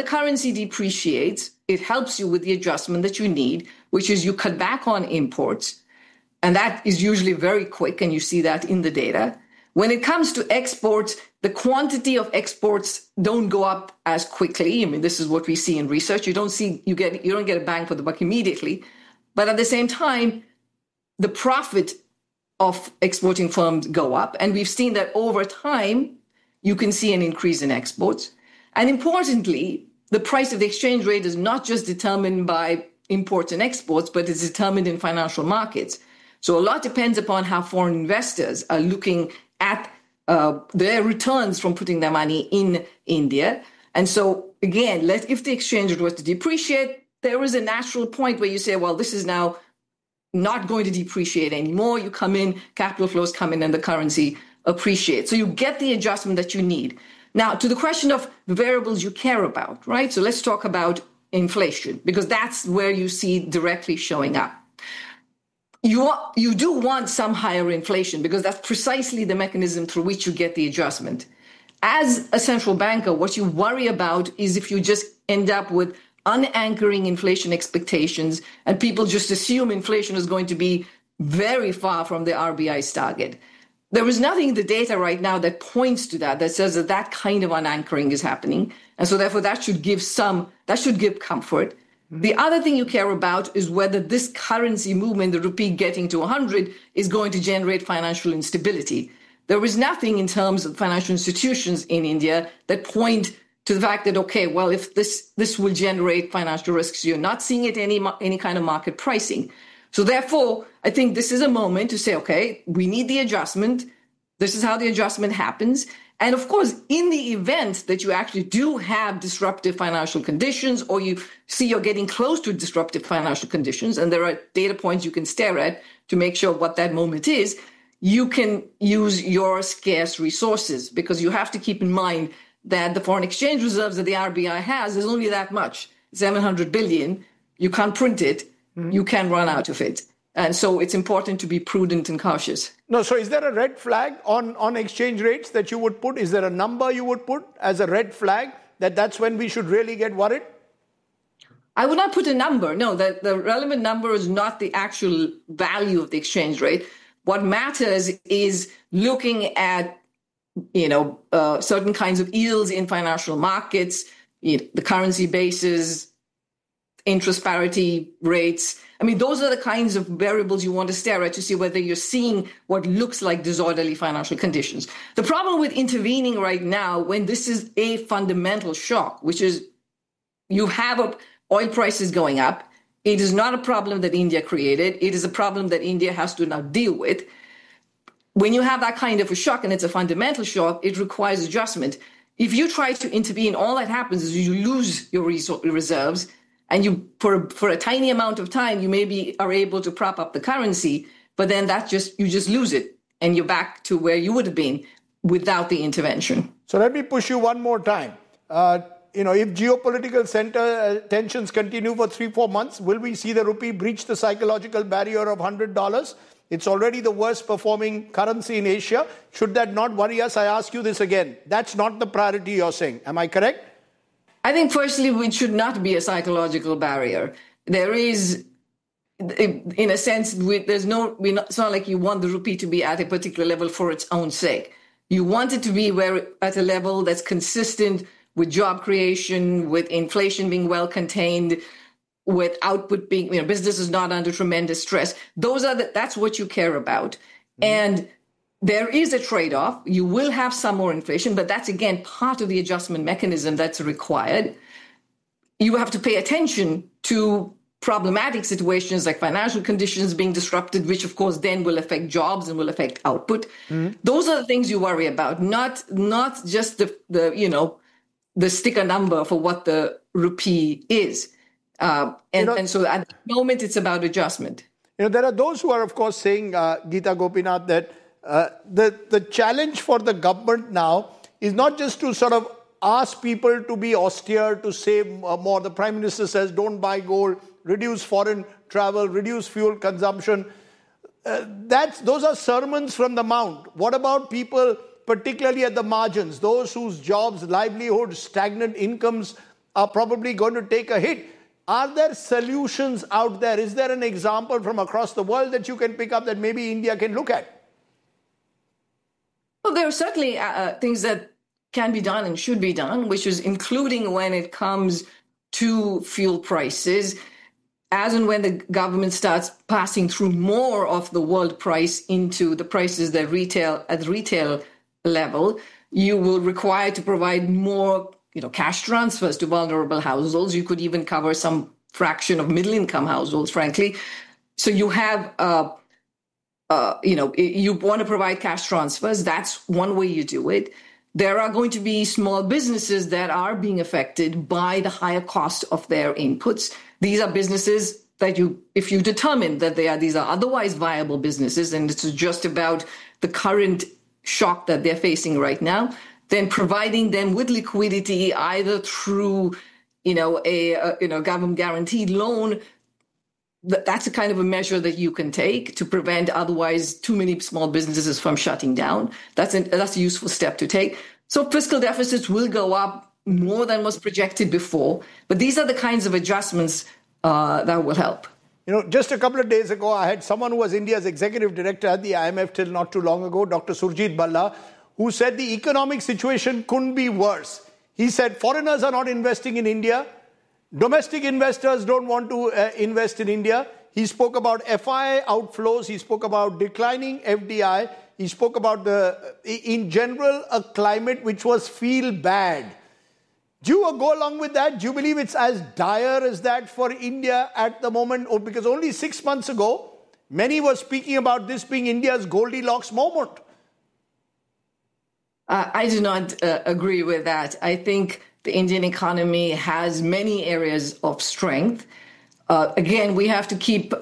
the currency depreciates, it helps you with the adjustment that you need, which is you cut back on imports. And that is usually very quick, and you see that in the data. When it comes to exports, the quantity of exports don't go up as quickly. I mean, this is what we see in research. You don't get a bang for the buck immediately. But at the same time, the profit of exporting firms go up. And we've seen that over time, you can see an increase in exports. And importantly, the price of the exchange rate is not just determined by imports and exports, but it's determined in financial markets. So a lot depends upon how foreign investors are looking at their returns from putting their money in India. And so, again, if the exchange rate was to depreciate, there is a natural point where you say, well, this is now not going to depreciate anymore. You come in, capital flows come in, and the currency appreciates. So you get the adjustment that you need. Now, to the question of the variables you care about, right? So let's talk about inflation, because that's where you see directly showing up. You do want some higher inflation because that's precisely the mechanism through which you get the adjustment. As a central banker, what you worry about is if you just end up with unanchoring inflation expectations and people just assume inflation is going to be very far from the RBI's target. There is nothing in the data right now that points to that says that kind of unanchoring is happening. And so therefore that should give comfort. The other thing you care about is whether this currency movement, the rupee getting to 100, is going to generate financial instability. There is nothing in terms of financial institutions in India that point to the fact that, okay, well, if this will generate financial risks, you're not seeing it any kind of market pricing. So therefore, I think this is a moment to say, okay, we need the adjustment. This is how the adjustment happens. And of course, in the event that you actually do have disruptive financial conditions, or you see you're getting close to disruptive financial conditions, and there are data points you can stare at to make sure what that moment is, you can use your scarce resources, because you have to keep in mind that the foreign exchange reserves that the RBI has is only that much, 700 billion. You can't print it. You can run out of it. And so it's important to be prudent and cautious. No, so is there a red flag on exchange rates that you would put? Is there a number you would put as a red flag that's when we should really get worried? I would not put a number. No, the relevant number is not the actual value of the exchange rate. What matters is looking at, certain kinds of yields in financial markets, the currency bases, interest parity rates. I mean, those are the kinds of variables you want to stare at to see whether you're seeing what looks like disorderly financial conditions. The problem with intervening right now, when this is a fundamental shock, which is you have oil prices going up, it is not a problem that India created. It is a problem that India has to now deal with. When you have that kind of a shock, and it's a fundamental shock, it requires adjustment. If you try to intervene, all that happens is you lose your reserves. And you, for a tiny amount of time, you maybe are able to prop up the currency, but then you just lose it, and you're back to where you would have been without the intervention. So let me push you one more time. If geopolitical tensions continue for 3-4 months, will we see the rupee breach the psychological barrier of $100? It's already the worst performing currency in Asia. Should that not worry us? I ask you this again. That's not the priority you're saying. Am I correct? I think, firstly, it should not be a psychological barrier. There is, in a sense, it's not like you want the rupee to be at a particular level for its own sake. You want it to be at a level that's consistent with job creation, with inflation being well contained, with output being, business is not under tremendous stress. That's what you care about. Mm-hmm. And there is a trade-off. You will have some more inflation, but that's, again, part of the adjustment mechanism that's required. You have to pay attention to problematic situations like financial conditions being disrupted, which, of course, then will affect jobs and will affect output. Mm-hmm. Those are the things you worry about, not just the sticker number for what the rupee is. And so at the moment, it's about adjustment. There are those who are, of course, saying, Geeta Gopinath, that the challenge for the government now is not just to sort of ask people to be austere, to save more. The Prime Minister says, don't buy gold, reduce foreign travel, reduce fuel consumption. Those are sermons from the Mount. What about people, particularly at the margins, those whose jobs, livelihoods, stagnant incomes are probably going to take a hit. Are there solutions out there? Is there an example from across the world that you can pick up that maybe India can look at? Well, there are certainly things that can be done and should be done, which is including when it comes to fuel prices. As and when the government starts passing through more of the world price into the prices that retail at retail level, you will require to provide more, cash transfers to vulnerable households. You could even cover some fraction of middle-income households, frankly. So you have, you want to provide cash transfers. That's one way you do it. There are going to be small businesses that are being affected by the higher cost of their inputs. These are businesses that if you determine that these are otherwise viable businesses, and it's just about the current shock that they're facing right now, then providing them with liquidity either through, a government guaranteed loan. That's a kind of a measure that you can take to prevent otherwise too many small businesses from shutting down. That's a useful step to take. So fiscal deficits will go up more than was projected before, but these are the kinds of adjustments that will help. Just a couple of days ago, I had someone who was India's executive director at the IMF till not too long ago, Dr. Surjit Bhalla, who said the economic situation couldn't be worse. He said foreigners are not investing in India. Domestic investors don't want to invest in India. He spoke about FII outflows. He spoke about declining FDI. He spoke about in general, a climate which was feel bad. Do you go along with that? Do you believe it's as dire as that for India at the moment? Or because only 6 months ago, many were speaking about this being India's Goldilocks moment. I do not agree with that. I think the Indian economy has many areas of strength. Again, we have to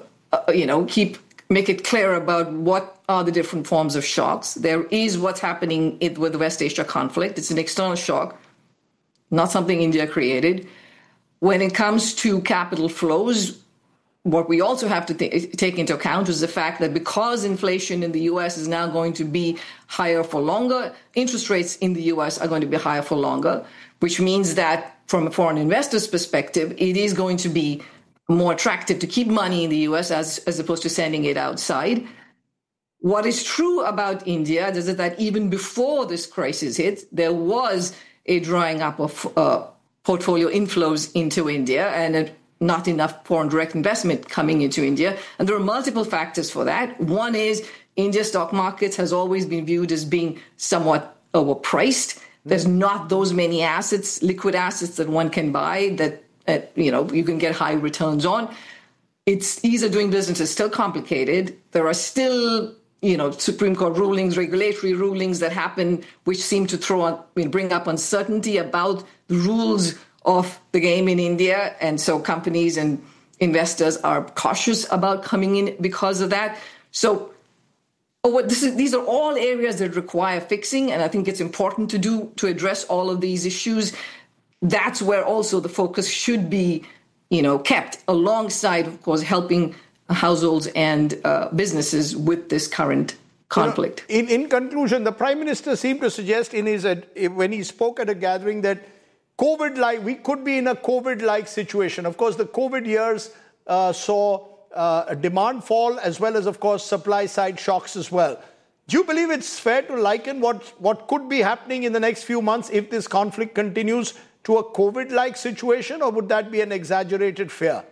make it clear about what are the different forms of shocks. There is what's happening with the West Asia conflict. It's an external shock, not something India created. When it comes to capital flows, what we also have to take into account is the fact that because inflation in the U.S. is now going to be higher for longer, interest rates in the U.S. are going to be higher for longer, which means that from a foreign investor's perspective, it is going to be more attractive to keep money in the U.S. as opposed to sending it outside. What is true about India is that even before this crisis hit, there was a drying up of portfolio inflows into India and not enough foreign direct investment coming into India. And there are multiple factors for that. One is India's stock markets has always been viewed as being somewhat overpriced. There's not those many assets, liquid assets that one can buy that you can get high returns on. Ease of doing business is still complicated. There are still Supreme Court rulings, regulatory rulings that happen, which seem to bring up uncertainty about the rules of the game in India. And so companies and investors are cautious about coming in because of that. So these are all areas that require fixing. And I think it's important to address all of these issues. That's where also the focus should be, kept alongside, of course, helping households and businesses with this current conflict. In conclusion, the Prime Minister seemed to suggest when he spoke at a gathering that we could be in a COVID-like situation. Of course, the COVID years saw a demand fall as well as, of course, supply-side shocks as well. Do you believe it's fair to liken what could be happening in the next few months if this conflict continues to a COVID-like situation, or would that be an exaggerated fear?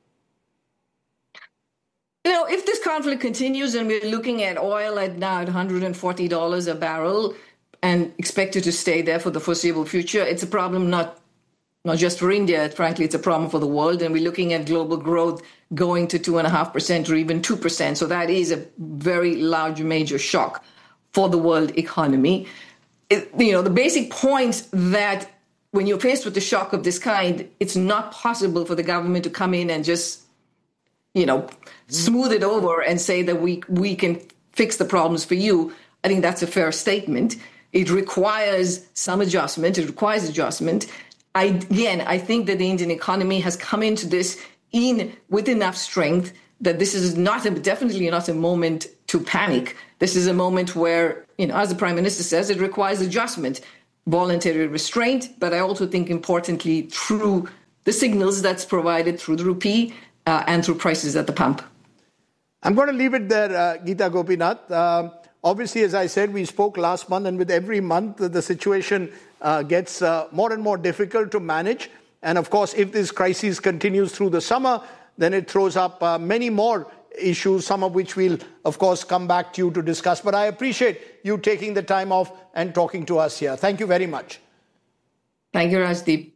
If this conflict continues and we're looking at oil at now at $140 a barrel and expected to stay there for the foreseeable future, it's a problem not just for India. Frankly, it's a problem for the world. And we're looking at global growth going to 2.5% or even 2%. So that is a very large, major shock for the world economy. The basic point that when you're faced with a shock of this kind, it's not possible for the government to come in and just smooth it over and say that we can fix the problems for you. I think that's a fair statement. It requires some adjustment. It requires adjustment. I think that the Indian economy has come into this with enough strength that this is definitely not a moment to panic. This is a moment where, as the Prime Minister says, it requires adjustment. voluntary restraint, but I also think importantly through the signals that's provided through the rupee and through prices at the pump. I'm going to leave it there, Geeta Gopinath. Obviously, as I said, we spoke last month, and with every month, the situation gets more and more difficult to manage. And of course, if this crisis continues through the summer, then it throws up many more issues, some of which we'll, of course, come back to you to discuss. But I appreciate you taking the time off and talking to us here. Thank you very much. Thank you, Rajdeep.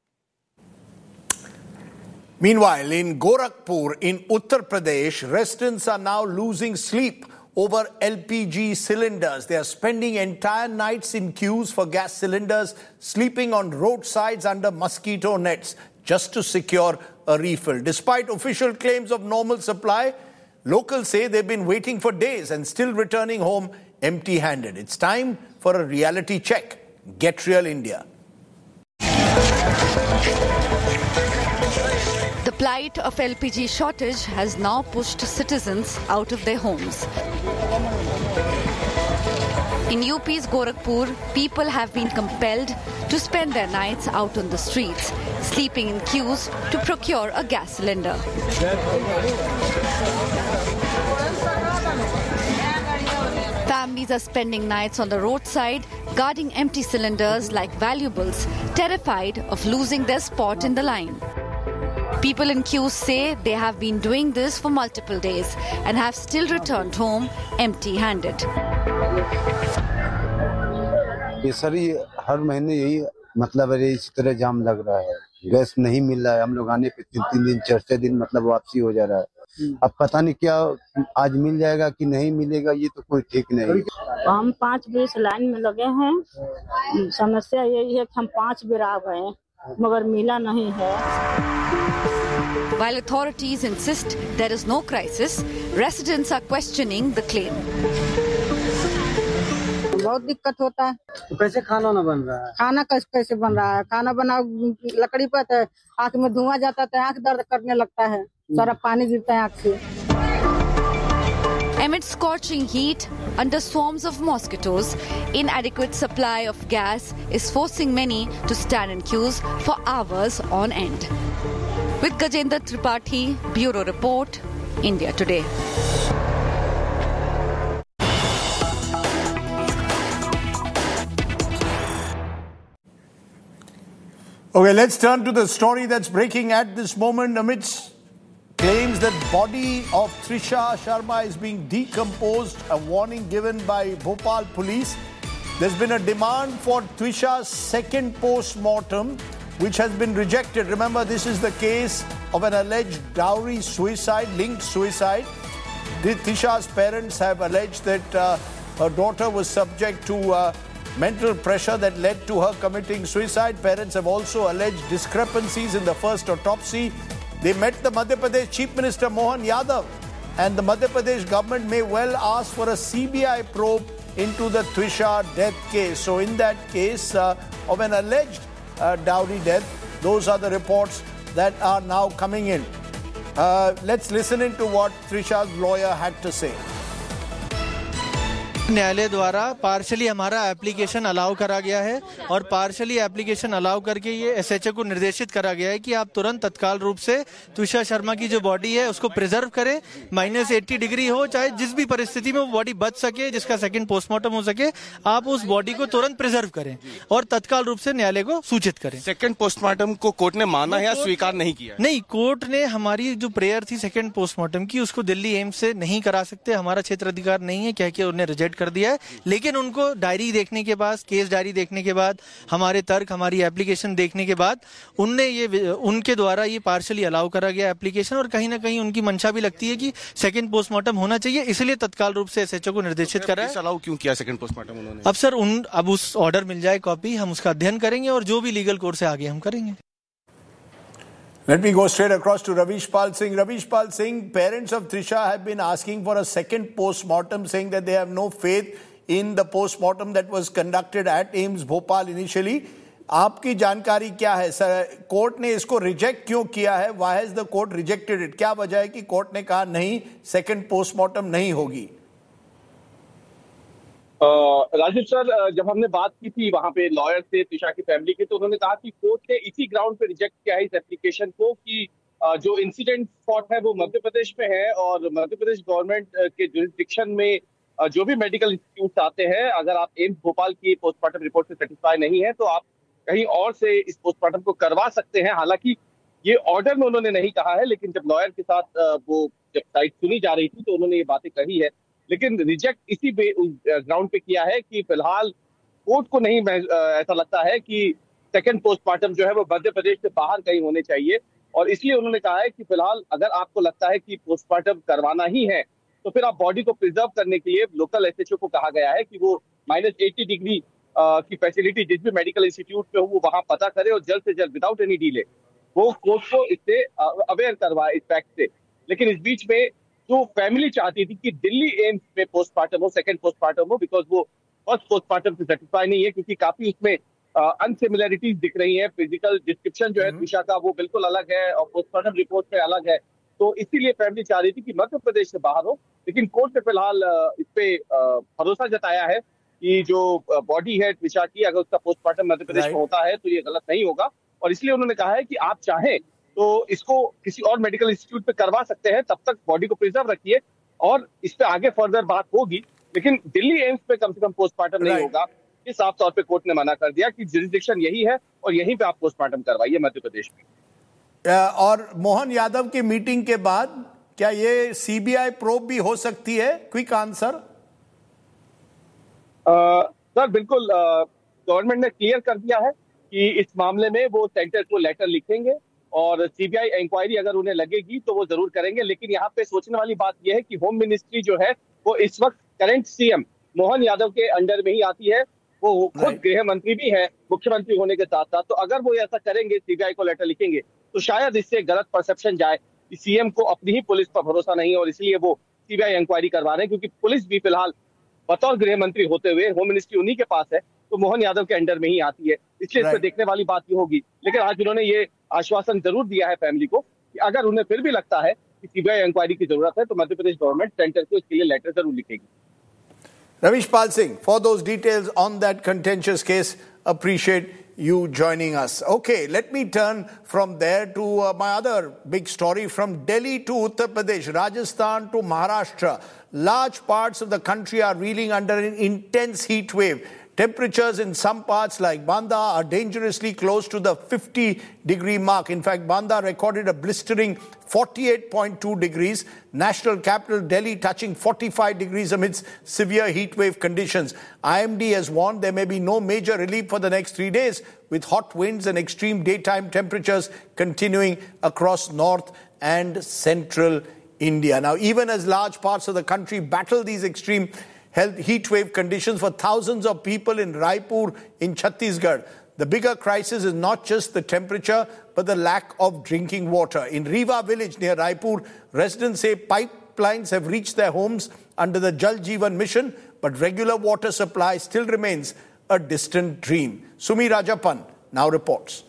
Meanwhile, in Gorakhpur, in Uttar Pradesh, residents are now losing sleep over LPG cylinders. They are spending entire nights in queues for gas cylinders, sleeping on roadsides under mosquito nets just to secure a refill. Despite official claims of normal supply, locals say they've been waiting for days and still returning home empty-handed. It's time for a reality check. Get Real India. The plight of LPG shortage has now pushed citizens out of their homes. In UP's Gorakhpur, people have been compelled to spend their nights out on the streets, sleeping in queues to procure a gas cylinder. Families are spending nights on the roadside, guarding empty cylinders like valuables, terrified of losing their spot in the line. People in queues say they have been doing this for multiple days and have still returned home empty-handed. ये सारी हर महीने यही मतलब है, इस तरह जाम लग रहा है. गैस नहीं मिल रहा है, हम लोग आने पे 3 दिन 4 दिन मतलब वापसी हो जा रहा है. अब पता नहीं क्या आज मिल जाएगा कि नहीं मिलेगा, ये तो कोई ठीक नहीं. हम 5 बजे से लाइन में लगे हैं. समस्या यही है कि हम 5 बेर आ गए मगर मिला नहीं है. While authorities insist there is no crisis, residents are questioning the claim. बहुत दिक्कत होता है. तो कैसे खाना ना बन रहा है? खाना कैसे बन रहा है? खाना बना लकड़ी पर है, आँख में धुआं जाता है, आँख दर्द करने लगता है, सारा पानी गिरता है आँख से. Amid scorching heat, under swarms of mosquitoes, inadequate supply of gas is forcing many to stand in queues for hours on end. With Gajendra Tripathi, Bureau Report, India Today. Okay, let's turn to the story that's breaking at this moment amidst claims that body of Trisha Sharma is being decomposed, a warning given by Bhopal police. There's been a demand for Trisha's second post-mortem, which has been rejected. Remember, this is the case of an alleged dowry suicide, linked suicide. Trisha's parents have alleged that her daughter was subject to mental pressure that led to her committing suicide. Parents have also alleged discrepancies in the first autopsy. They met the Madhya Pradesh Chief Minister Mohan Yadav, and the Madhya Pradesh government may well ask for a CBI probe into the Trisha death case. So in that case of an alleged dowry death, those are the reports that are now coming in. Let's listen into what Trisha's lawyer had to say. न्यायालय द्वारा partially हमारा application allow करा गया है और partially application allow करके ये SHO को निर्देशित करा गया है कि आप तुरंत तत्काल रूप से तुषार शर्मा की जो बॉडी है उसको प्रिजर्व करें, -80 डिग्री हो, चाहे जिस भी परिस्थिति में वो बॉडी बच सके, जिसका सेकंड पोस्टमार्टम हो सके, आप उस बॉडी को तुरंत प्रिजर्व करें और तत्काल रूप से न्यायालय को सूचित करें. सेकंड पोस्टमार्टम को कोर्ट ने माना या स्वीकार नहीं किया? नहीं, कोर्ट ने हमारी जो प्रेयर थी सेकंड पोस्टमार्टम की उसको दिल्ली एम्स से नहीं करा सकते, हमारा क्षेत्र अधिकार नहीं है, कह के उन्हें रिजेक्ट कर दिया है. लेकिन उनको डायरी देखने के बाद, केस डायरी देखने के बाद, हमारे तर्क, हमारी एप्लीकेशन देखने के बाद उनके द्वारा ये पार्शली अलाउ करा गया एप्लीकेशन और कहीं ना कहीं उनकी मंशा भी लगती है कि सेकंड पोस्टमार्टम होना चाहिए, इसलिए तत्काल रूप से एसएचओ को निर्देशित करा है. अलाउ क्यों किया सेकंड पोस्टमार्टम उन्होंने? अब सर अब उस ऑर्डर मिल जाए कॉपी, हम उसका अध्ययन करेंगे और जो भी लीगल कोर्स से आगे हम करेंगे. Let me go straight across to Ravishpal Singh. Ravishpal Singh, parents of Trisha have been asking for a second post-mortem, saying that they have no faith in the post-mortem that was conducted at AIIMS Bhopal initially. आपकी जानकारी क्या है sir? Court ने इसको reject क्यों किया है? Why has the court rejected it? क्या वजह है कि कोर्ट ने कहा नहीं, सेकंड पोस्टमार्टम नहीं होगी? राजीव सर, जब हमने बात की थी वहां पे लॉयर से त्रिशा की फैमिली की, तो उन्होंने कहा कि कोर्ट ने इसी ग्राउंड पे रिजेक्ट किया है इस एप्लीकेशन को कि जो इंसिडेंट स्पॉट है वो मध्य प्रदेश में है और मध्य प्रदेश गवर्नमेंट के जुरिस्डिक्शन में जो भी मेडिकल इंस्टीट्यूट आते हैं, अगर आप एम्स भोपाल की पोस्टमार्टम रिपोर्ट से सेटिस्फाई नहीं है तो आप कहीं और से इस पोस्टमार्टम को करवा सकते हैं। हालांकि ये ऑर्डर में उन्होंने नहीं कहा है, लेकिन जब लॉयर के साथ वो जब साइड सुनी जा रही थी तो उन्होंने ये बातें कही है, लेकिन रिजेक्ट इसी ग्राउंड पे किया है कि फिलहाल कोर्ट को नहीं ऐसा लगता है कि सेकंड पोस्टमार्टम जो है वो मध्य प्रदेश से बाहर कहीं होने चाहिए, और इसलिए उन्होंने कहा है कि फिलहाल अगर आपको लगता है कि पोस्टमार्टम करवाना ही है तो फिर आप बॉडी को प्रिजर्व करने के लिए लोकल एसएचओ को कहा गया है कि वो -80 डिग्री की फैसिलिटी जिस भी मेडिकल इंस्टीट्यूट पे हो वो वहां पता करे और जल्द से जल्द विदाउट एनी डिले वो कोर्ट को इससे अवेयर करवाए इस फैक्ट से। लेकिन इस बीच में जो फैमिली चाहती थी कि दिल्ली एम्स में पोस्टमार्टम हो, सेकंड पोस्टमार्टम हो, बिकॉज वो फर्स्ट पोस्टमार्टम से सेटिस्फाई नहीं है क्योंकि काफी उसमें अनसिमिलरिटीज दिख रही है। फिजिकल डिस्क्रिप्शन जो है त्रिशा का वो बिल्कुल अलग है और पोस्टमार्टम रिपोर्ट में अलग है, तो इसीलिए फैमिली चाह रही थी कि मध्य प्रदेश से बाहर हो। लेकिन कोर्ट ने फिलहाल इस पे भरोसा जताया है कि जो बॉडी है त्रिशा की, अगर उसका पोस्टमार्टम मध्य प्रदेश में होता है तो ये गलत नहीं होगा, और इसलिए उन्होंने कहा है कि आप चाहें तो इसको किसी और मेडिकल इंस्टीट्यूट पे करवा सकते हैं, तब तक बॉडी को प्रिजर्व रखिए और इस पे आगे फर्दर बात होगी, लेकिन दिल्ली एम्स पे कम से कम पोस्टमार्टम नहीं होगा। ये साफ तौर पे कोर्ट ने मना कर दिया कि जुरिस्डिक्शन यही है और यहीं पे आप पोस्टमार्टम करवाइए मध्य प्रदेश में। और मोहन यादव की मीटिंग के बाद क्या ये सीबीआई प्रोब भी हो सकती है? Quick answer. सर बिल्कुल, गवर्नमेंट ने क्लियर कर दिया है कि इस मामले में वो सेंटर को लेटर लिखेंगे और सीबीआई इंक्वायरी अगर उन्हें लगेगी तो वो जरूर करेंगे। लेकिन यहाँ पे सोचने वाली बात यह है कि होम मिनिस्ट्री जो है वो इस वक्त करंट सीएम मोहन यादव के अंडर में ही आती है, वो खुद गृह मंत्री भी है मुख्यमंत्री होने के साथ साथ। तो अगर वो ऐसा करेंगे, सीबीआई को लेटर लिखेंगे, तो शायद इससे गलत परसेप्शन जाए कि सीएम को अपनी ही पुलिस पर भरोसा नहीं है और इसलिए वो सीबीआई इंक्वायरी करवा रहे हैं, क्योंकि पुलिस भी फिलहाल बतौर गृह मंत्री होते हुए होम मिनिस्ट्री उन्हीं के पास है, तो मोहन यादव के अंडर में ही आती है, इसलिए इस पर देखने वाली बात ये होगी। लेकिन आज उन्होंने ये आश्वासन जरूर दिया है फैमिली को कि अगर उन्हें फिर भी लगता है कि सीबीआई इंक्वायरी की जरूरत है तो मध्य प्रदेश गवर्नमेंट सेंटर को इसके लिए लेटर जरूर लिखेगी। Ravish Pal Singh, for those details on that contentious case, appreciate you joining us. Okay, let me turn from there to my other big story, from Delhi to Uttar Pradesh, Rajasthan to Maharashtra. Large parts of the country are reeling under an intense heat wave. Temperatures in some parts like Banda are dangerously close to the 50-degree mark. In fact, Banda recorded a blistering 48.2 degrees. National capital Delhi touching 45 degrees amidst severe heat wave conditions. IMD has warned there may be no major relief for the next 3 days, with hot winds and extreme daytime temperatures continuing across north and central India. Now, even as large parts of the country battle these extreme heat wave conditions, for thousands of people in Raipur in Chhattisgarh, the bigger crisis is not just the temperature but the lack of drinking water. In Rewa village near Raipur, residents say pipelines have reached their homes under the Jal Jeevan mission, but regular water supply still remains a distant dream. Sumi Rajapan now reports.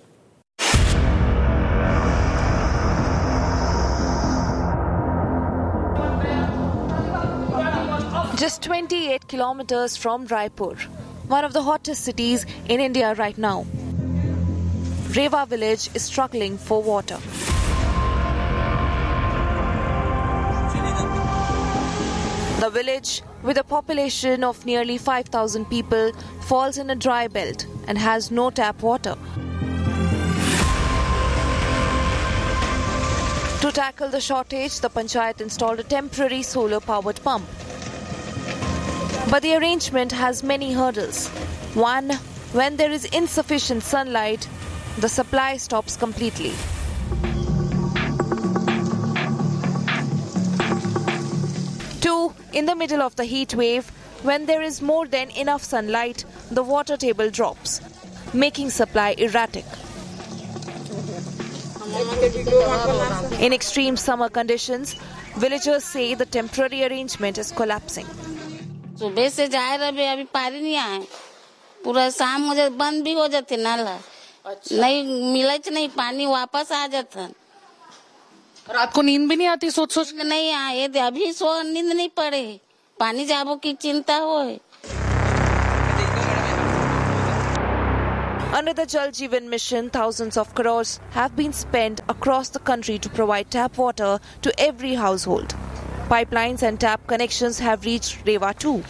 Just 28 kilometers from Raipur, one of the hottest cities in India right now, Rewa village is struggling for water. The village, with a population of nearly 5,000 people, falls in a dry belt and has no tap water. To tackle the shortage, the panchayat installed a temporary solar-powered pump. But the arrangement has many hurdles. One, when there is insufficient sunlight, the supply stops completely. Two, in the middle of the heat wave, when there is more than enough sunlight, the water table drops, making supply erratic. In extreme summer conditions, villagers say the temporary arrangement is collapsing. सुबह से जा रहे अभी पानी नहीं आए, पूरा शाम हो जाए बंद भी हो जाते नल, नहीं मिले नहीं पानी वापस आ जाता। रात को नींद भी नहीं आती? सोच नहीं आए अभी नींद नहीं पड़े, पानी जाबो की चिंता हो। Under the Jal Jeevan mission, thousands of crores have been spent across the country to provide tap water to every household. Pipelines and tap connections have reached Rewa too.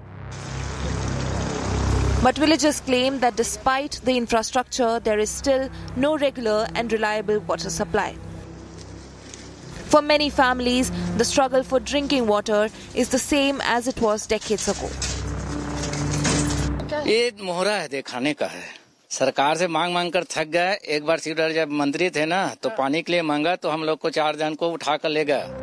But villagers claim that despite the infrastructure, there is still no regular and reliable water supply. For many families, the struggle for drinking water is the same as it was decades ago. ये मोहरा है दिखाने का है। सरकार से मांग कर थक गए। एक बार सीडर जब मंत्री थे ना तो पानी के लिए मांगा तो हम लोग को 4 जन को उठा कर ले गया।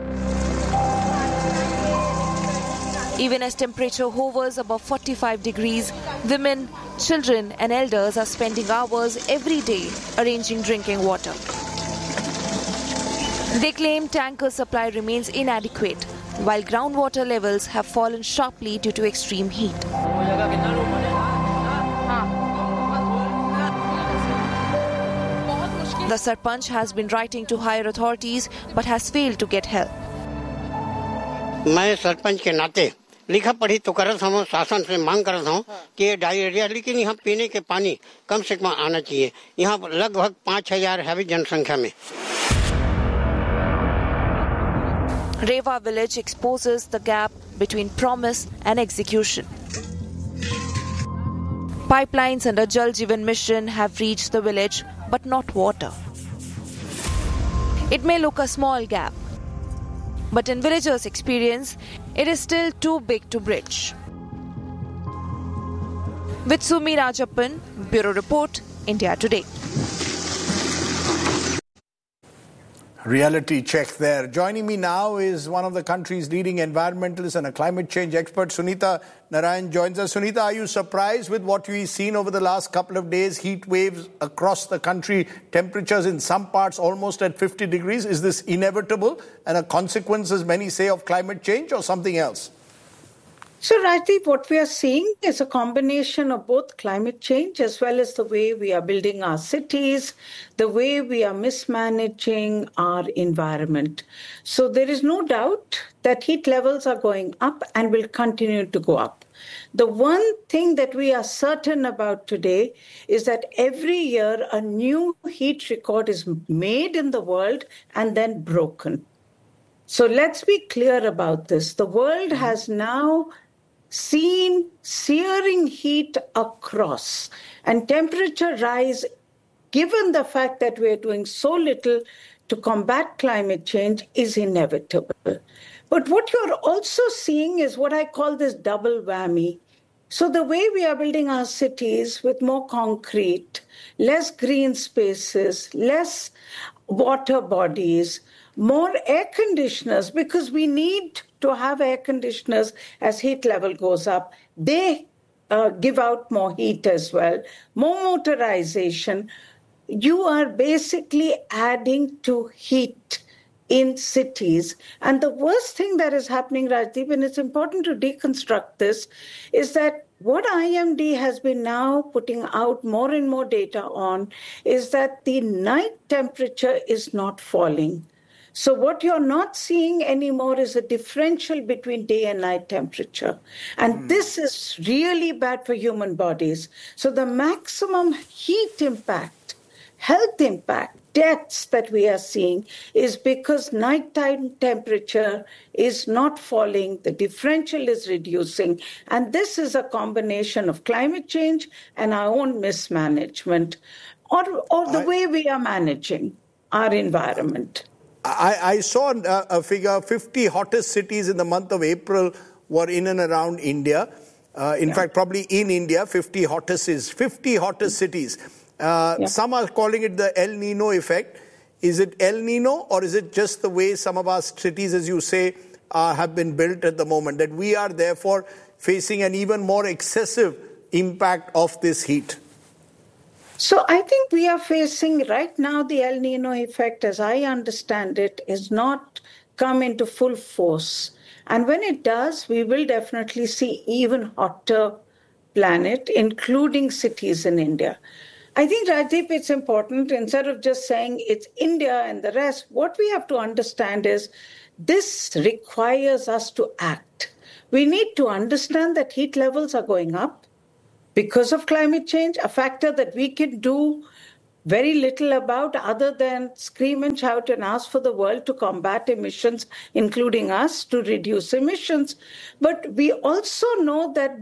Even as temperature hovers above 45 degrees, women, children and elders are spending hours every day arranging drinking water. They claim tanker supply remains inadequate, while groundwater levels have fallen sharply due to extreme heat. The Sarpanch has been writing to higher authorities but has failed to get help. मैं सरपंच के नाते लिखा पढ़ी तो करत हूँ, शासन से मांग करत हूँ कि ये डायरिया, लेकिन यहाँ पीने के पानी कम से कम आना चाहिए। यहाँ लगभग 5,000 है जनसंख्या में। Rewa village exposes the gap between promise and execution. Pipelines under Jal Jeevan mission have reached the village, but not water. It may look a small gap, but in villagers' experience, it is still too big to bridge. With Sumi Rajappan, Bureau Report, India Today. Reality check there. Joining me now is one of the country's leading environmentalists and a climate change expert. Sunita Narayan joins us. Sunita, are you surprised with what we've seen over the last couple of days? Heat waves across the country, temperatures in some parts almost at 50 degrees. Is this inevitable and a consequence, as many say, of climate change or something else? So, Rajdeep, what we are seeing is a combination of both climate change as well as the way we are building our cities, the way we are mismanaging our environment. So there is no doubt that heat levels are going up and will continue to go up. The one thing that we are certain about today is that every year a new heat record is made in the world and then broken. So let's be clear about this. The world has now seen searing heat across, and temperature rise, given the fact that we're doing so little to combat climate change, is inevitable. But what you're also seeing is what I call this double whammy. So the way we are building our cities with more concrete, less green spaces, less water bodies, more air conditioners, because we need to have air conditioners as heat level goes up. They give out more heat as well. More motorization. You are basically adding to heat in cities. And the worst thing that is happening, Rajdeep, and it's important to deconstruct this, is that what IMD has been now putting out more and more data on is that the night temperature is not falling. So what you're not seeing anymore is a differential between day and night temperature. And this is really bad for human bodies. So the maximum heat impact, health impact, deaths that we are seeing is because nighttime temperature is not falling, the differential is reducing. And this is a combination of climate change and our own mismanagement, or the way we are managing our environment. I saw a figure, 50 hottest cities in the month of April were in and around India. In fact, probably in India, 50 hottest cities. Some are calling it the El Nino effect. Is it El Nino, or is it just the way some of our cities, as you say, have been built at the moment, that we are therefore facing an even more excessive impact of this heat? So I think we are facing right now the El Nino effect, as I understand it, is not come into full force. And when it does, we will definitely see even hotter planet, including cities in India. I think, Rajdeep, it's important, instead of just saying it's India and the rest, what we have to understand is this requires us to act. We need to understand that heat levels are going up. because of climate change, a factor that we can do very little about other than scream and shout and ask for the world to combat emissions, including us, to reduce emissions. But we also know that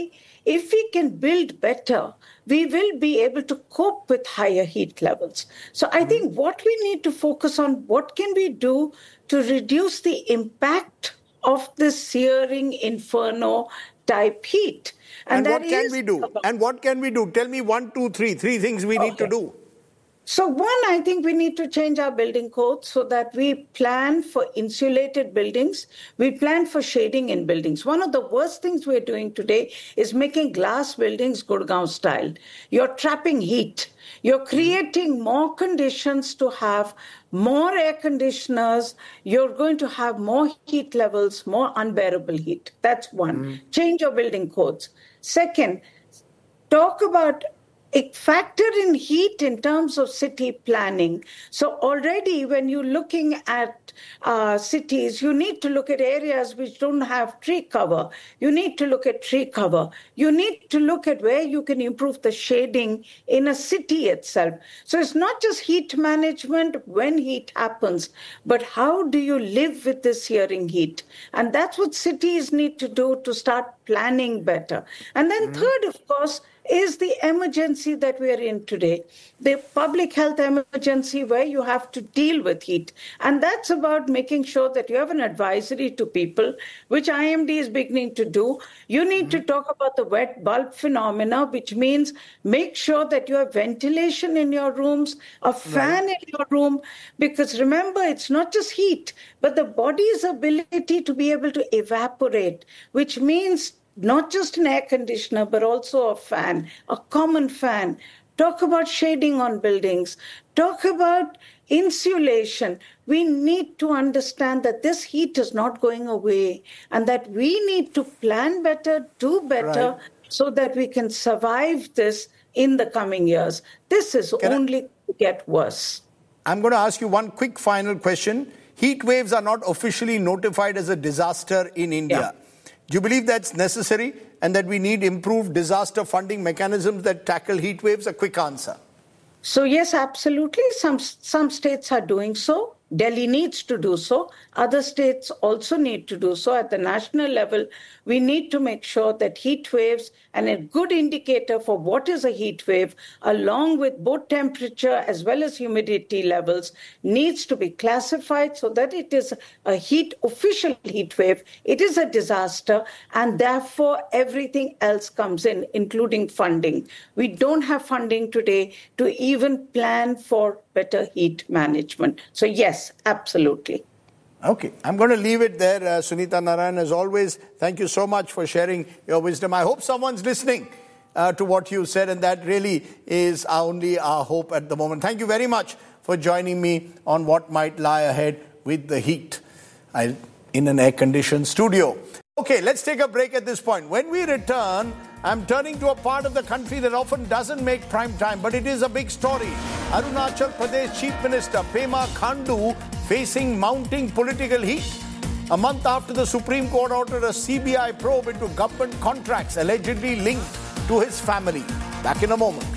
if we can build better, we will be able to cope with higher heat levels. So I think what we need to focus on, what can we do to reduce the impact of this searing inferno type heat? And what can we do? And what can we do? Tell me 1, 2, 3 things we need to do. So one, I think we need to change our building code so that we plan for insulated buildings. We plan for shading in buildings. One of the worst things we're doing today is making glass buildings Gurgaon style. You're trapping heat. You're creating more conditions to have more air conditioners. You're going to have more heat levels, more unbearable heat. That's one. Change your building codes. Second, talk about factor in heat in terms of city planning. So already when you're looking at cities, you need to look at areas which don't have tree cover. You need to look at tree cover. You need to look at where you can improve the shading in a city itself. So it's not just heat management when heat happens, but how do you live with this searing heat? And that's what cities need to do to start planning better. And then third, of course, is the emergency that we are in today, the public health emergency where you have to deal with heat. And that's about making sure that you have an advisory to people, which IMD is beginning to do. You need to talk about the wet bulb phenomena, which means make sure that you have ventilation in your rooms, a fan in your room, because remember, it's not just heat, but the body's ability to be able to evaporate, which means not just an air conditioner, but also a fan, a common fan. Talk about shading on buildings. Talk about insulation. We need to understand that this heat is not going away and that we need to plan better, do better, so that we can survive this in the coming years. This is only going to get worse. I'm going to ask you one quick final question. Heat waves are not officially notified as a disaster in India. Do you believe that's necessary and that we need improved disaster funding mechanisms that tackle heat waves? A quick answer. So yes, absolutely. Some states are doing so. Delhi needs to do so. Other states also need to do so. At the national level, we need to make sure that heat waves, and a good indicator for what is a heat wave, along with both temperature as well as humidity levels, needs to be classified so that it is a official heat wave. It is a disaster, and therefore everything else comes in, including funding. We don't have funding today to even plan for better heat management. So yes, absolutely. Okay, I'm going to leave it there. Sunita Narayan, as always, thank you so much for sharing your wisdom. I hope someone's listening to what you said, and that really is only our hope at the moment. Thank you very much for joining me on what might lie ahead with the heat in an air-conditioned studio. Okay, let's take a break at this point. When we return, I'm turning to a part of the country that often doesn't make prime time, but it is a big story. Arunachal Pradesh Chief Minister Pema Khandu facing mounting political heat. A month after the Supreme Court ordered a CBI probe into government contracts allegedly linked to his family. Back in a moment.